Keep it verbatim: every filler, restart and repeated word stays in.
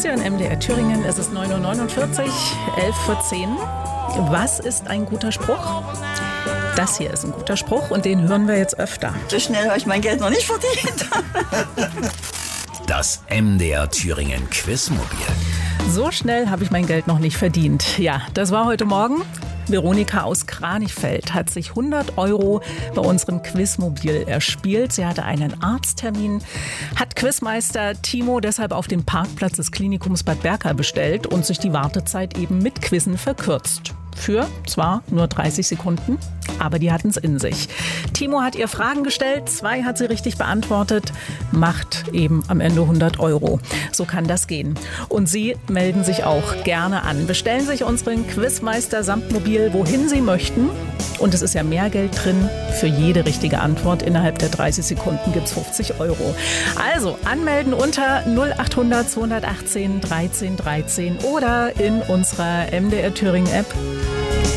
Sie hören M D R Thüringen, es ist neun Uhr neunundvierzig, elf vor zehn. Was ist ein guter Spruch? Das hier ist ein guter Spruch und den hören wir jetzt öfter. So schnell habe ich mein Geld noch nicht verdient. Das M D R Thüringen Quizmobil. So schnell habe ich mein Geld noch nicht verdient. Ja, das war heute Morgen. Veronika aus Kranichfeld hat sich hundert Euro bei unserem Quizmobil erspielt. Sie hatte einen Arzttermin, hat Quizmeister Timo deshalb auf dem Parkplatz des Klinikums Bad Berka bestellt und sich die Wartezeit eben mit Quizzen verkürzt. Für zwar nur dreißig Sekunden, aber die hatten es in sich. Timo hat ihr Fragen gestellt, zwei hat sie richtig beantwortet, macht eben am Ende hundert Euro. So kann das gehen. Und Sie melden sich auch gerne an. Bestellen sich unseren Quizmeister Samtmobil, wohin Sie möchten. Und es ist ja mehr Geld drin. Für jede richtige Antwort innerhalb der dreißig Sekunden gibt es fünfzig Euro. Also anmelden unter null acht hundert zweihundertachtzehn dreizehn dreizehn oder in unserer M D R Thüringen App.